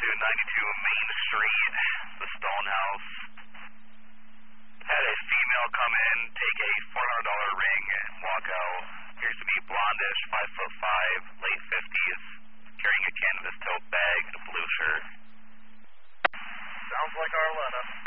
92 Main Street, the Stone House. Had a female come in, take a $400 ring, and walk out. Appears to be blondish, 5'5", late 50s, carrying a canvas tote bag and a blue shirt. Sounds like Arletta.